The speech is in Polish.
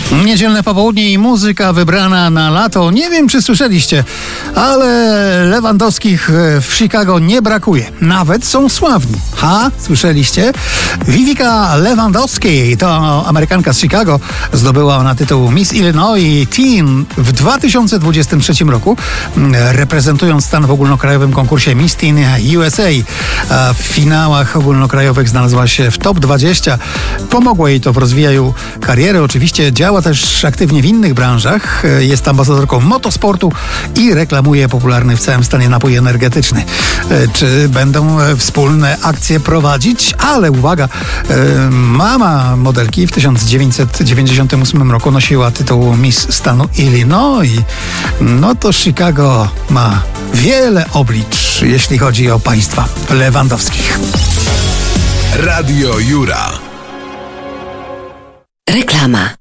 Niedzielne popołudnie i muzyka wybrana na lato. Nie wiem, czy słyszeliście, ale Lewandowskich w Chicago nie brakuje. Nawet są sławni. Słyszeliście? Viveka Lewandowskiej, to Amerykanka z Chicago, zdobyła ona tytuł Miss Illinois Teen w 2023 roku, reprezentując stan w ogólnokrajowym konkursie Miss Teen USA. W finałach ogólnokrajowych znalazła się w top 20. Pomogło jej to w rozwijaniu kariery. Oczywiście działa też aktywnie w innych branżach. Jest ambasadorką motosportu i reklamuje popularny w całym stanie napój energetyczny. Czy będą wspólne akcje prowadzić? Ale uwaga, mama modelki w 1998 roku nosiła tytuł Miss stanu Illinois. No to Chicago ma wiele oblicz, jeśli chodzi o państwa Lewandowskich. Radio Jura. Reklama.